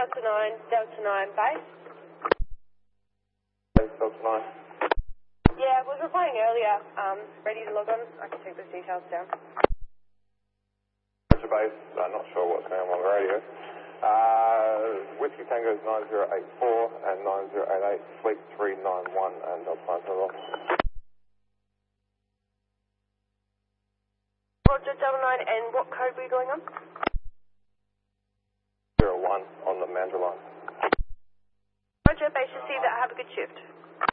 Delta 9 base. Delta 9. Yeah, was replying earlier. Ready to log on? I can take those details down. Roger base, not sure what's going on the radio. Whiskey Tango is 9084 and 9088, Fleet 391 and Delta 9 to off. Roger, Delta 9, and what code were you going on? 01 on the Mandurah line. Roger, base receiver, have a good shift.